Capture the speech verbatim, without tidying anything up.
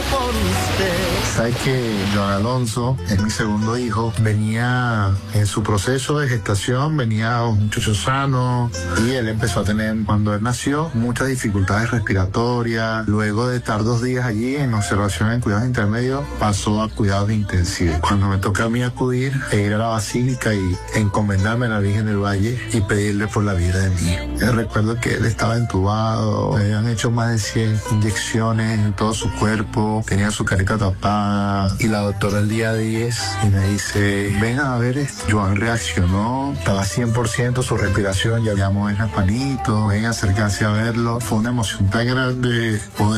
por usted. Sabes que Joan Alonso es mi segundo hijo, venía en su proceso de gestación, venía un muchacho sano y él empezó a tener, cuando él nació, muchas dificultades respiratorias. Luego de estar dos días allí en observación en cuidados intermedios, pasó a cuidados intensivos. Cuando me toca a mí acudir e ir a la basílica y encomendarme a la Virgen del Valle y pedirle por la vida de mi hijo. Yo recuerdo que él estaba entubado, le habían hecho más de cien inyecciones en todo su cuerpo, tenía su carita tapada y la doctora el día diez y me dice, ven a ver esto. Joan reaccionó, estaba cien por ciento su respiración, ya habíamos en las manitos, ven a acercarse a verlo. Fue una emoción tan grande poder